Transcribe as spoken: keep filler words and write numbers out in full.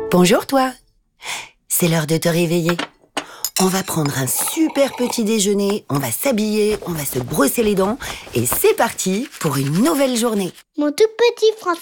Bonjour toi. C'est l'heure de te réveiller. On va prendre un super petit déjeuner, on va s'habiller, on va se brosser les dents et c'est parti pour une nouvelle journée. Mon tout petit François.